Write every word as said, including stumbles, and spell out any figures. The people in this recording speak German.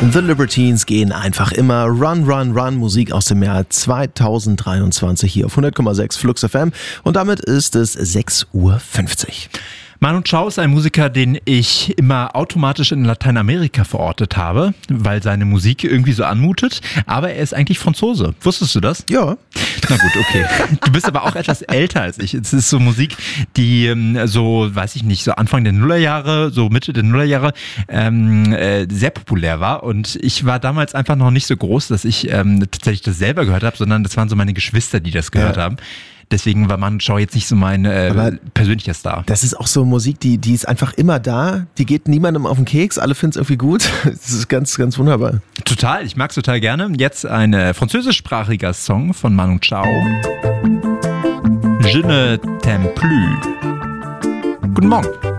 The Libertines gehen einfach immer. Run, Run, Run. Musik aus dem Jahr zweitausenddreiundzwanzig hier auf hundert Komma sechs Flux F M. Und damit ist es sechs Uhr fünfzig. Manu Chao ist ein Musiker, den ich immer automatisch in Lateinamerika verortet habe, weil seine Musik irgendwie so anmutet. Aber er ist eigentlich Franzose. Wusstest du das? Ja. Na gut, okay. Du bist aber auch etwas älter als ich. Es ist so Musik, die so, weiß ich nicht, so Anfang der Nullerjahre, so Mitte der Nullerjahre ähm, äh, sehr populär war. Und ich war damals einfach noch nicht so groß, dass ich ähm, tatsächlich das selber gehört habe, sondern das waren so meine Geschwister, die das gehört ja. haben. Deswegen war Manu Chao jetzt nicht so mein äh, persönlicher Star. Das ist auch so Musik, die, die ist einfach immer da. Die geht niemandem auf den Keks. Alle finden es irgendwie gut. Das ist ganz, ganz wunderbar. Total, ich mag es total gerne. Jetzt ein äh, französischsprachiger Song von Manu Chao. Je ne t'aime plus. Guten Morgen.